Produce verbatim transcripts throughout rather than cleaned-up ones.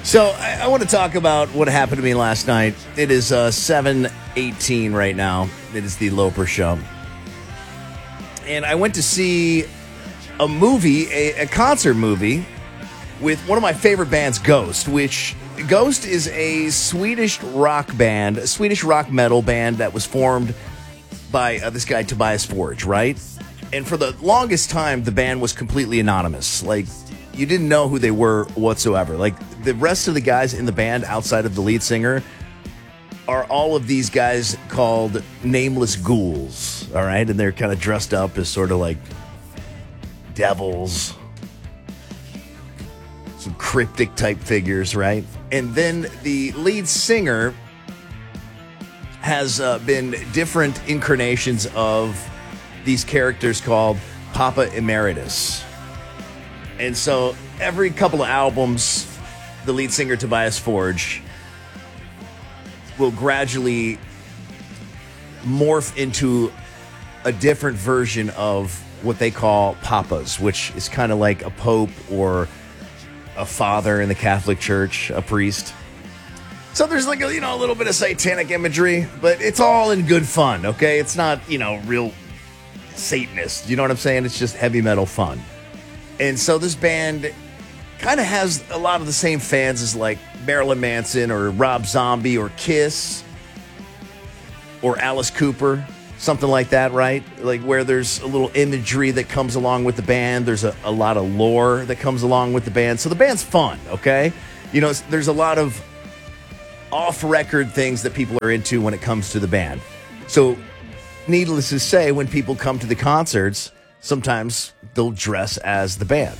So I, I want to talk about what happened to me last night. It is uh, seven eighteen right now. It is the Loper Show. And I went to see a movie, a, a concert movie, with one of my favorite bands, Ghost, which Ghost is a Swedish rock band, a Swedish rock metal band that was formed by uh, this guy, Tobias Forge, right? And for the longest time, the band was completely anonymous. Like, you didn't know who they were whatsoever. Like, the rest of the guys in the band outside of the lead singer are all of these guys called nameless ghouls, all right? And they're kind of dressed up as sort of like devils, some cryptic type figures, right? And then the lead singer has uh, been different incarnations of these characters called Papa Emeritus. And so every couple of albums, the lead singer, Tobias Forge, will gradually morph into a different version of what they call papas, which is kind of like a pope or a father in the Catholic Church, a priest. So there's like a, you know, a little bit of satanic imagery, but it's all in good fun, okay? It's not, you know, real Satanist. You know what I'm saying? It's just heavy metal fun. And so this band kind of has a lot of the same fans as like Marilyn Manson or Rob Zombie or Kiss or Alice Cooper, something like that, right? Like where there's a little imagery that comes along with the band. There's a, a lot of lore that comes along with the band. So the band's fun, okay? You know, there's a lot of off-record things that people are into when it comes to the band. So needless to say, when people come to the concerts, sometimes they'll dress as the band.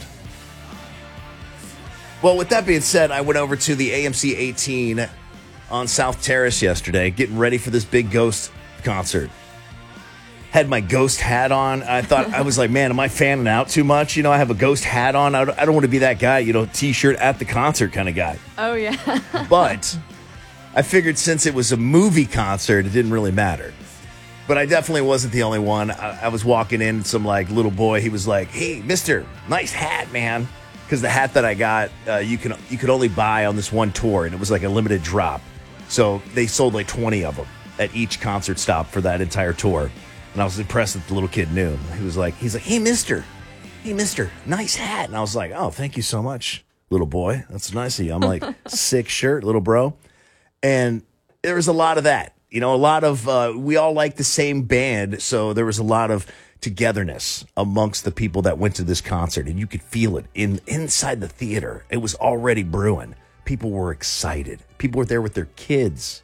Well, with that being said, I went over to the A M C eighteen on South Terrace yesterday, getting ready for this big Ghost concert. Had my Ghost hat on. I thought, I was like, man, am I fanning out too much? You know, I have a Ghost hat on. I don't, I don't want to be that guy, you know, T-shirt at the concert kind of guy. Oh, yeah. But I figured since it was a movie concert, it didn't really matter. But I definitely wasn't the only one. I, I was walking in, some like little boy, he was like, hey, mister, nice hat, man. Because the hat that I got, uh, you can you could only buy on this one tour, and it was like a limited drop. So they sold like twenty of them at each concert stop for that entire tour. And I was impressed that the little kid knew. He was like, he's like, hey, mister, hey, mister, nice hat. And I was like, oh, thank you so much, little boy. That's nice of you. I'm like, sick shirt, little bro. And there was a lot of that. You know, a lot of, uh, we all like the same band, so there was a lot of togetherness amongst the people that went to this concert, and you could feel it in inside the theater. It was already brewing. People were excited. People were there with their kids.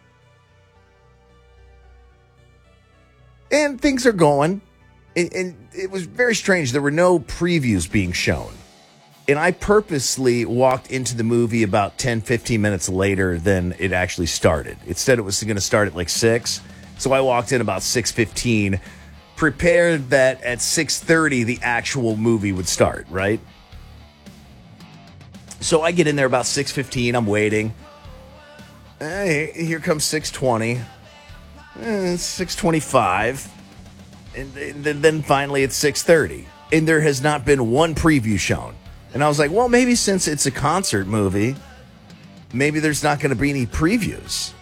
And things are going, and, and it was very strange. There were no previews being shown. And I purposely walked into the movie about ten, fifteen minutes later than it actually started. It said it was going to start at like six. So I walked in about six fifteen, prepared that at six thirty the actual movie would start, right? So I get in there about six fifteen. I'm waiting. Hey, here comes six twenty. Eh, six twenty-five. And then, then finally it's six thirty. And there has not been one preview shown. And I was like, well, maybe since it's a concert movie, maybe there's not going to be any previews.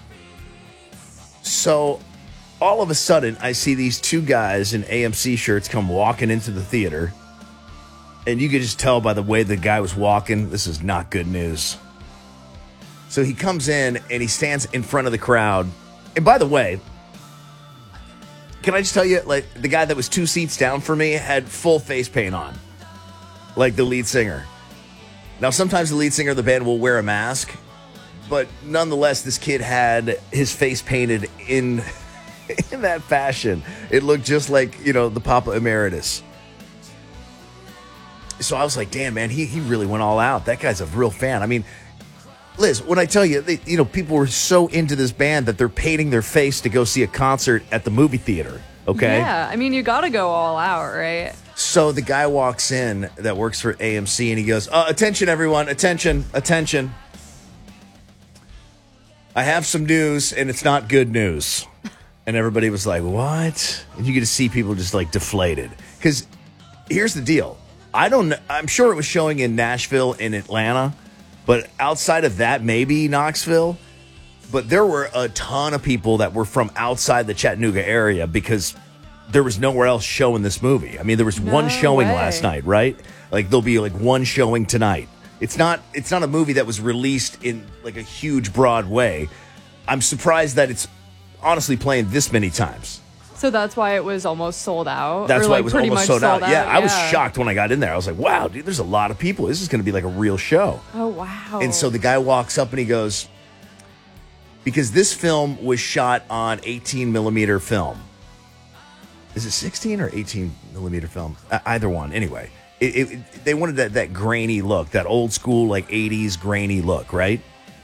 So all of a sudden, I see these two guys in A M C shirts come walking into the theater. And you could just tell by the way the guy was walking, this is not good news. So he comes in and he stands in front of the crowd. And by the way, can I just tell you, like, the guy that was two seats down for me had full face paint on. Like the lead singer. Now, sometimes the lead singer of the band will wear a mask, but nonetheless, this kid had his face painted in, in that fashion. It looked just like, you know, the Papa Emeritus. So I was like, damn, man, he, he really went all out. That guy's a real fan. I mean, Liz, when I tell you, they, you know, people were so into this band that they're painting their face to go see a concert at the movie theater, okay? Yeah, I mean, you got to go all out, right? So the guy walks in that works for A M C and he goes, uh, attention, everyone, attention, attention. I have some news and it's not good news. And everybody was like, what? And you get to see people just like deflated. Because here's the deal. I don't know. I'm sure it was showing in Nashville, in Atlanta. But outside of that, maybe Knoxville. But there were a ton of people that were from outside the Chattanooga area because there was nowhere else showing this movie. I mean, there was No one showing way. last night, right? Like there'll be like one showing tonight. It's not it's not a movie that was released in like a huge broad way. I'm surprised that it's honestly playing this many times. So that's why it was almost sold out. That's or, why like, it was pretty almost much sold out. Yeah, I was yeah. shocked when I got in there. I was like, wow, dude, there's a lot of people. This is going to be like a real show. Oh wow. And so the guy walks up and he goes, because this film was shot on eighteen millimeter film. Is it sixteen or eighteen millimeter film? Uh, either one. Anyway, it, it, it- they wanted that, that grainy look, that old school, like eighties grainy look, right?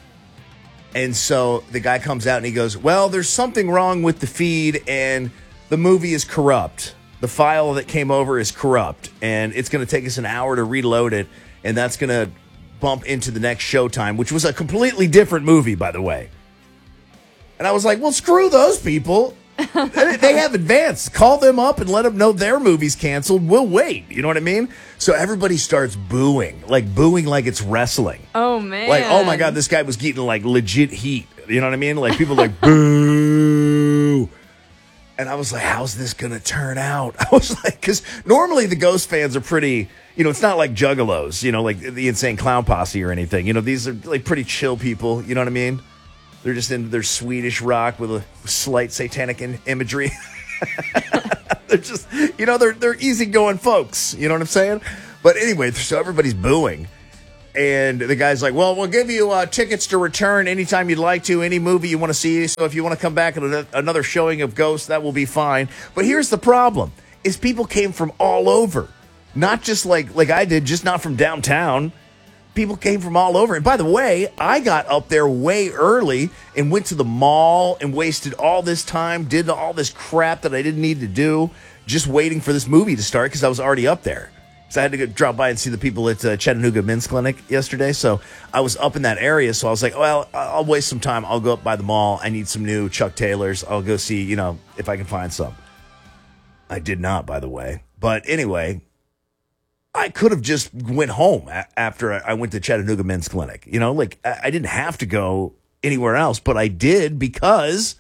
And so the guy comes out and he goes, well, there's something wrong with the feed and the movie is corrupt. The file that came over is corrupt and it's going to take us an hour to reload it. And that's going to bump into the next showtime, which was a completely different movie, by the way. And I was like, well, screw those people. They have advanced. Call them up and let them know their movie's canceled. We'll wait. You know what I mean? So everybody starts booing, like booing like it's wrestling. Oh man. Like, oh my God, this guy was getting like legit heat. You know what I mean? Like people like, boo. And I was like, how's this going to turn out? I was like, because normally the Ghost fans are pretty, you know, it's not like Juggalos, you know, like the Insane Clown Posse or anything. You know, these are like pretty chill people. You know what I mean? They're just into their Swedish rock with a slight satanic in- imagery. They're just, you know, they're they're easygoing folks. You know what I'm saying? But anyway, so everybody's booing. And the guy's like, well, we'll give you uh, tickets to return anytime you'd like to, any movie you want to see. So if you want to come back at another showing of Ghost, that will be fine. But here's the problem, is people came from all over. Not just like like I did, just not from downtown. People came from all over. And by the way, I got up there way early and went to the mall and wasted all this time, did all this crap that I didn't need to do, just waiting for this movie to start because I was already up there. So I had to go, drop by and see the people at uh, Chattanooga Men's Clinic yesterday. So I was up in that area. So I was like, well, I'll waste some time. I'll go up by the mall. I need some new Chuck Taylors. I'll go see, you know, if I can find some. I did not, by the way. But anyway, I could have just went home a- after I went to Chattanooga Men's Clinic. You know, like I-, I didn't have to go anywhere else, but I did because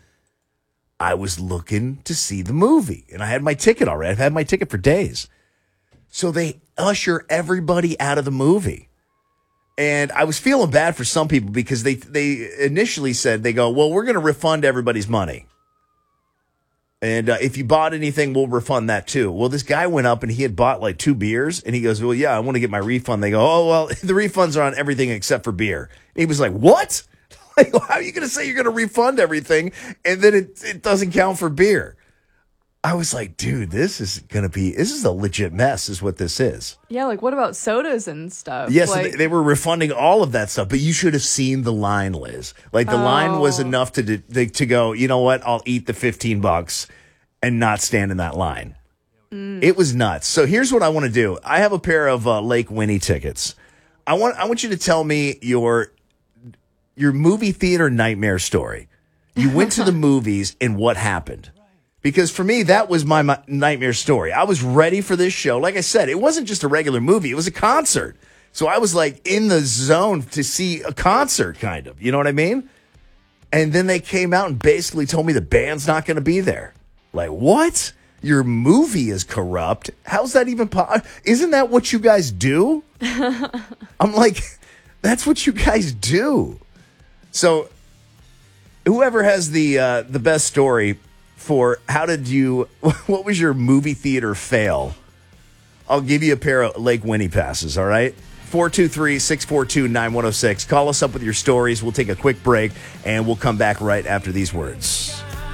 I was looking to see the movie. And I had my ticket already. I've had my ticket for days. So they usher everybody out of the movie. And I was feeling bad for some people because they they initially said, they go, well, we're going to refund everybody's money. And uh, if you bought anything, we'll refund that too. Well, this guy went up and he had bought like two beers. And he goes, well, yeah, I want to get my refund. They go, oh, well, the refunds are on everything except for beer. And he was like, what? Like, how are you going to say you're going to refund everything and then it, it doesn't count for beer? I was like, dude, this is going to be, this is a legit mess is what this is. Yeah, like what about sodas and stuff? Yes, like, they, they were refunding all of that stuff, but you should have seen the line, Liz. Like the oh. line was enough to, to to go, you know what, I'll eat the fifteen bucks and not stand in that line. Mm. It was nuts. So here's what I want to do. I have a pair of uh, Lake Winnie tickets. I want I want you to tell me your your movie theater nightmare story. You went to the movies and what happened? Because for me, that was my, my nightmare story. I was ready for this show. Like I said, it wasn't just a regular movie. It was a concert. So I was like in the zone to see a concert, kind of. You know what I mean? And then they came out and basically told me the band's not going to be there. Like, what? Your movie is corrupt? How's that even possible? Isn't that what you guys do? I'm like, that's what you guys do. So whoever has the uh, the best story for how did you, what was your movie theater fail? I'll give you a pair of Lake Winnie passes, all right? four two three, six four two, nine one zero six. Call us up with your stories. We'll take a quick break, and we'll come back right after these words.